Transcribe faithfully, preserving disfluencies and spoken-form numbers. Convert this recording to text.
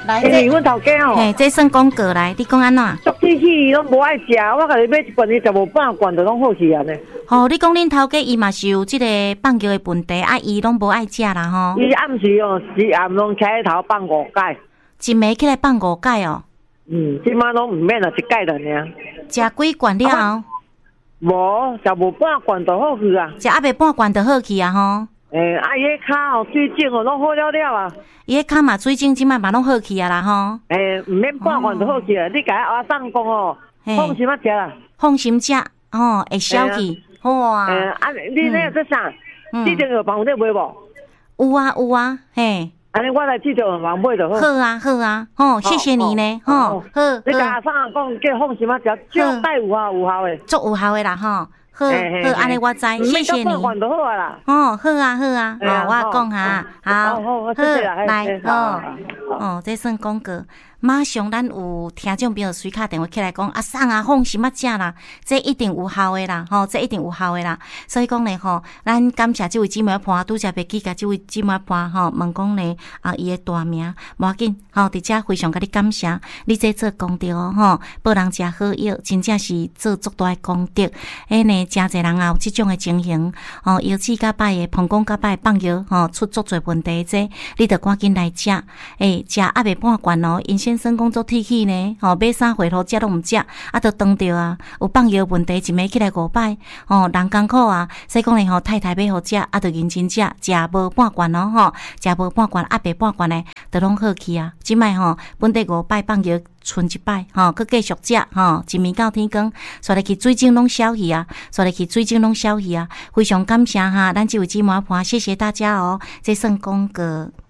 来，这阮头家哦， 嘿，这算广告来，你讲安怎？ 足天气拢无爱食，我甲你买一罐，你食无半罐就拢好去啊呢。 吼，你讲恁头家伊嘛是有即个放尿的问题，啊，伊拢无爱食啦吼。 伊暗时哦，是暗拢起来头放五盖， 一暝起来放五盖哦。 嗯，即摆拢毋免啊，一盖了尔。 食几罐了后？ 无，食无半罐就好去啊。 食阿未半罐就好去啊吼。 诶，啊，伊迄骹哦，水肿哦，拢好了了啊。 伊迄骹嘛水肿，即摆嘛拢好去啊啦吼。 诶，毋免半罐就好去啊。你甲阿送讲哦，放心啊食啦。 放心食，哦，会消去。哇！ 诶，啊，你那做啥？记得有房有咧买无？ 有啊有啊，嘿。 安尼我来记得有房买就好。 好啊好啊，吼，谢谢你呢，吼，好。 你甲阿送讲叫放心啊食，绝对有效有效诶。 足有效诶啦吼。好，好，安尼我知，谢谢你。哦，好啊，好啊，哦，我讲下，好，好，来，哦，哦，这算广告。马上咱有听众朋友随卡电话起来讲，阿送啊，放心啊食啦，这一定有效的啦，吼，这一定有效的啦。所以讲咧吼，咱感谢这位姊妹伴，拄则袂记甲这位姊妹伴吼，问讲咧啊，伊的大名，无要紧，吼，伫遮非常甲你感谢，你这做功德哦，吼，报人食好药，真正是做足大的功德。诶呢，真侪人也有即种的情形，吼，腰子甲摆的，膀胱甲摆放药，吼，出足侪问题，这你得赶紧来食，诶，食还袂半罐哦，因先生工作天气呢，吼，买衫回头食都毋食，啊，都当着啊，有放药问题，一暝起来五摆，吼，人艰苦啊，所以讲咧吼，太太买互食，啊，就认真食，食无半罐哦，吼，食无半罐，啊，袂半罐咧，都拢好去啊，即摆吼，本地五摆放药，剩一摆，吼，佮继续食，吼，一暝到天光，煞入去水肿拢消去啊，煞入去水肿拢消去啊，非常感谢哈，咱这位姊妹伴，谢谢大家哦，这算广告。